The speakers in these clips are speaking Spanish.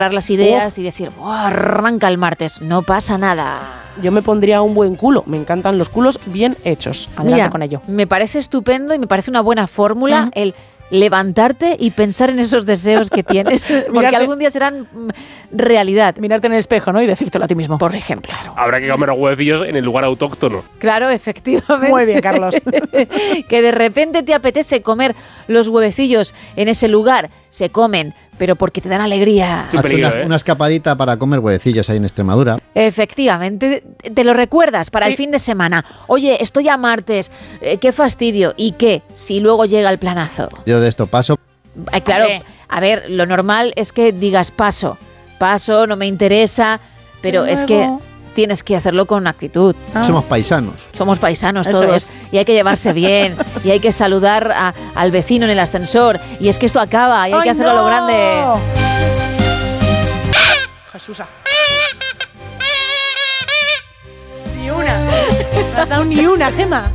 las ideas y decir, arranca el martes, no pasa nada. Yo me pondría un buen culo. Me encantan los culos bien hechos. Adelante. Mira, con ello. Me parece estupendo y me parece una buena fórmula el levantarte y pensar en esos deseos que tienes, porque algún día serán realidad. Mirarte en el espejo, ¿no? Y decírtelo a ti mismo. Por ejemplo. Habrá que comer huevecillos en el lugar autóctono. Claro, efectivamente. Muy bien, Carlos. Que de repente te apetece comer los huevecillos en ese lugar, se comen, pero porque te dan alegría. Una escapadita para comer huevecillos ahí en Extremadura. Efectivamente, te lo recuerdas para el fin de semana. Oye, estoy a martes, qué fastidio. ¿Y qué? Si luego llega el planazo. Yo de esto paso. Claro, a ver, lo normal es que digas paso, no me interesa, pero es que tienes que hacerlo con actitud. Somos paisanos. Somos paisanos todos. Y hay que llevarse bien. Y hay que saludar al vecino en el ascensor. Y es que esto acaba. Y hay que hacerlo a lo grande. Jesús. Ni una. No has dado ni una, Gemma.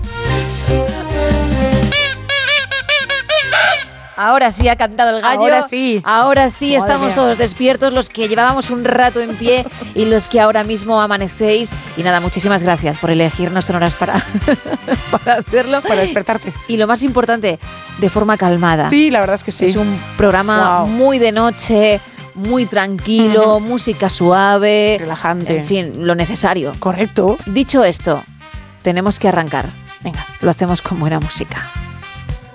Ahora sí ha cantado el gallo. Ahora sí estamos todos despiertos, los que llevábamos un rato en pie y los que ahora mismo amanecéis. Y nada, muchísimas gracias por elegirnos sonoras para hacerlo. Para despertarte. Y lo más importante, de forma calmada. Sí, la verdad es que sí. Es un programa muy de noche, muy tranquilo, música suave. Relajante. En fin, lo necesario. Correcto. Dicho esto, tenemos que arrancar. Venga, lo hacemos con buena música.